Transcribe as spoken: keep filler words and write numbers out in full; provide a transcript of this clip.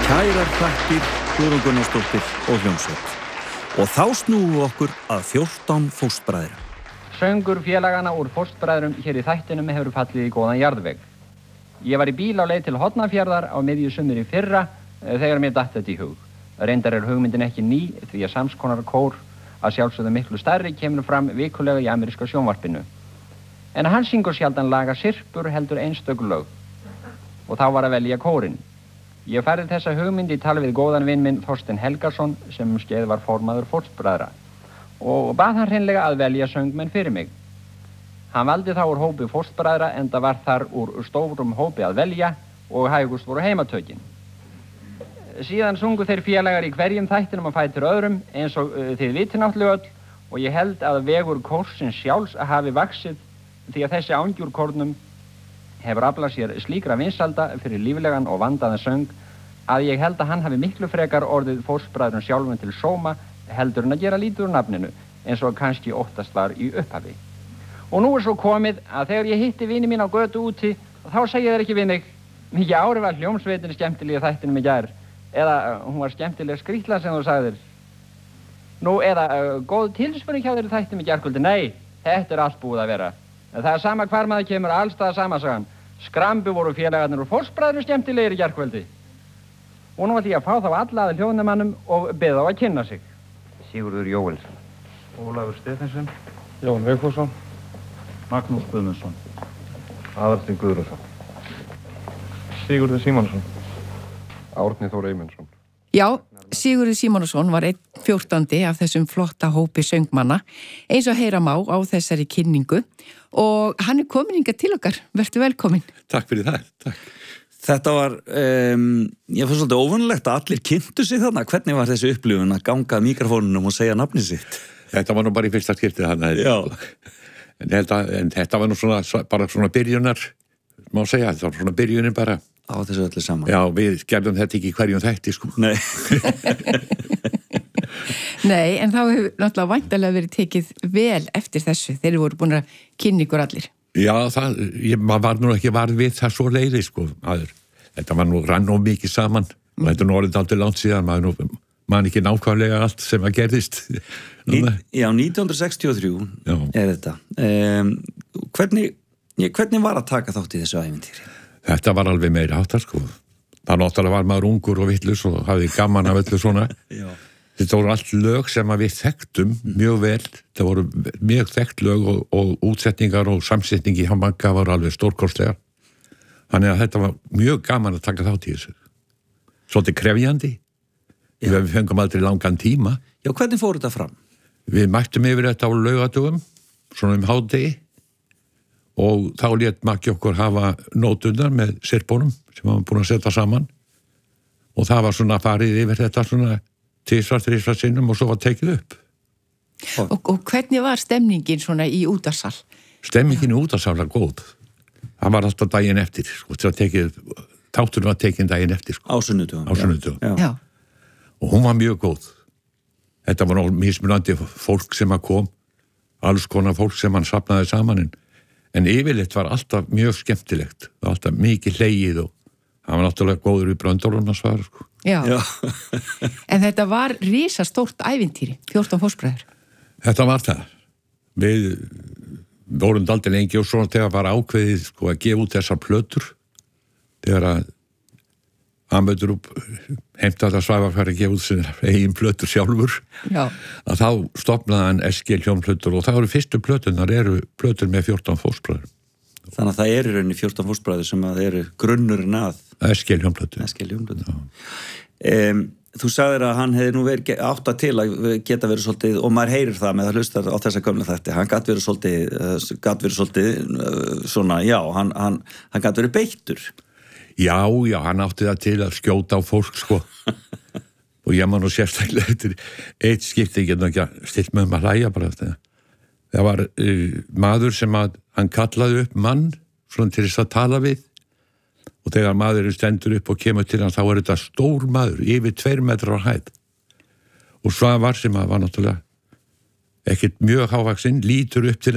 Kærar þakkir, Guðrún Gunnarsdóttir og hljómsveit. Og þá snúum við okkur að fjórtán fóstbræðra. Söngur félagana úr fóstbræðrum hér í þættinum hefur fallið í góðan jarðveg. Ég var í bíl á leið til Hornafjarðar á miðju sumri í fyrra þegar mér datt þetta í hug. Reyndar er hugmyndin ekki ný því að samskonar kór að sjálfsögðu miklu stærri kemur fram vikulega í ameríska sjónvarpinu. En hann syngur sjaldan laga sirpur heldur einstök lög. Og þá var að velja kórinn. Ég færði þessa hugmynd í tal við góðan vin minn Þorstein Helgason sem um skeið var formaður fóstbræðra og bað hann hreinlega að velja söngmenn fyrir mig. Hann valdi þá úr hópi fóstbræðra enda var þar úr stórum hópi að velja og hægust voru heimatökin. Síðan sungu þeir félagar í hverjum þættinum að fætur öðrum eins og uh, þið viti náttúrulega öll og ég held að vegur kórsins sjálfs að hafi vaxið því að þessi ángjúrkórnum hefur aflað sér slíkra vinsalda fyrir líflegan og vandaðan söng að ég held að hann hafi miklu frekar orðið fóstbræðrum sjálfum til sóma heldur en að gera lítið úr nafninu eins og kannski óttast var í upphafi. Og nú er svo komið að þegar ég hitti vini mín á götu úti þá segja þeir ekki við mig mikið ári var hljómsveitin skemmtilega þættinum í gær eða uh, hún var skemmtileg skrýtla sem þú sagðir. Nú eða uh, góð tilsvöring hjá þeir þættinum í gærkvöldi. Nei, þetta er allt búið að vera. En það er sama hvar maður kemur allstað samasagan. Skrambi voru félagarnir og fóstbræðrum skemmtilegir í gærkvöldi. Og nú ætti ég að fá þá alla að hljóðnumannum og beða á að kynna sig. Sigurður Jóelsson, Ólafur Stefánsson, Jón Vigfússon, Magnús Guðmundsson, Aðalsteinn Guðrúnsson, Sigurður Símonarson, Árni Þór Eymundsson. Já, Sigurður Símonarson var einn fjórtándi af þessum flotta hópi söngmanna eins og heyra má á þessari kynningu og hann er komin hingað til okkar. Vertu velkomin. Takk fyrir það, takk. Þetta var, um, ég fannst svolítið óvanlegt að allir kynntu sig þarna. Hvernig var þessi upplifun að ganga að mikrofónunum og segja nafni sitt? Þetta var nú bara í fyrsta skiptið þarna. En þetta, en þetta var nú svona, bara svona byrjunar, má segja, þetta var svona byrjunin bara. Á þessu öllu saman. Já, við gerðum þetta ekki í hverjum þætti, sko. Nei. Nei, en þá hefur náttúrulega væntanlega verið tekið vel eftir þessu. Þeir voru búin að kynna ykkur allir. Já, það, ég, maður var nú ekki varð við það svo leiði, sko. Maður, þetta var nú rann og mikið saman. Mm. Og þetta er nú orðið aldrei langt síðan, maður nú, man ekki nákvæmlega allt sem að gerðist. Ní, já, nítján hundruð sextíu og þrjú já. Er þetta. Um, hvernig, hvernig var að taka þátt í þessu ævintýri? Þetta var alveg meiri áttar, sko. Það náttúrulega var maður ungur og vitlaus og hafði gaman af öllu svona. Já. Þetta voru allt lög sem að við þekktum mjög vel. Það voru mjög þekkt lög og, og útsetningar og samsetning í Hamanga var alveg stórkostlegar. Þannig að þetta var mjög gaman að taka þátt í þessu. Svolítið krefjandi. Já. Við fengum aldrei langan tíma. Já, hvernig fór þetta fram? Við mættum yfir þetta á laugadögum, svona um hádegi. Og þá lét makki okkur hafa nóturnar með sirpunum sem hann var búin að setja saman. Og það var svona farið yfir þetta svona tvisvar, þrisvar sinnum og svo var tekið upp. Og, og hvernig var stemningin svona í útvarpssal? Stemningin í útvarpssal var góð. Það var alltaf daginn eftir. Sko, tekið, þátturinn var tekinn daginn eftir. Sko. Á sunnudögum. Á sunnudögum. Já. Já. Og hún var mjög góð. Þetta var náttúrulega mismunandi fólk sem að kom. Alls konar fólk sem hann safnaði saman. En, en yfirleitt var alltaf mjög skemmtilegt. Alltaf mikið hlegið og hann var náttúrulega góður í bröndólum að svara, sko. Já. Já. En þetta var risastórt ævintýri, fjórtán fóstbræður. Þetta var það. Við vorum aldrei lengi og svona þegar var ákveðið, sko, að gefa út þessar plötur. Þegar að Amöður upp heimtaði að Svavar færi að gefa út sinna eigin plötur sjálfur. Já. Að þá stofnaði hann S G hljómplötur og það eru fyrstu plötunar eru plötur með fjórtán fóstbræður. Þannig að það eru rauninni fjórtán fóstbræður sem að eru grunnurinn að S G hljómplötur. S G hljómplötur. Um, þú sagðir að hann hefði nú verið átt að til að geta verið svolítið, og maður heyrir það með að hlusta á þessa gömlu þætti, hann gat verið svolítið, gat verið svolítið svona, já, hann, hann, hann gat verið beittur. Já, já, hann átti það til að skjóta á fólk, sko. Og ég man nú sérstaklega eftir eitt skipti, ég get nú ekki að stilt með um að hlæja bara þetta. Það var uh, maður sem að hann kallaði upp mann, svona til þess að tala við. Og þegar maðurinn stendur upp og kemur til hann, þá er þetta stór maður, yfir tveir metrar á hæð. Og Svavar sem að var náttúrulega ekkert mjög hávaxinn, lítur upp til